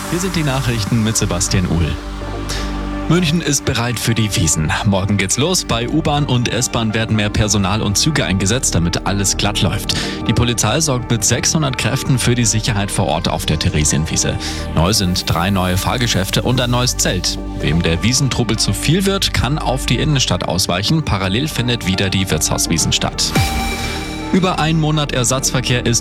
Hier sind die Nachrichten mit Sebastian Uhl. München ist bereit für die Wiesn. Morgen geht's los. Bei U-Bahn und S-Bahn werden mehr Personal und Züge eingesetzt, damit alles glatt läuft. Die Polizei sorgt mit 600 Kräften für die Sicherheit vor Ort auf der Theresienwiese. Neu sind 3 neue Fahrgeschäfte und ein neues Zelt. Wem der Wiesentrubel zu viel wird, kann auf die Innenstadt ausweichen. Parallel findet wieder die Wirtshauswiesn statt. Über einen Monat Ersatzverkehr ist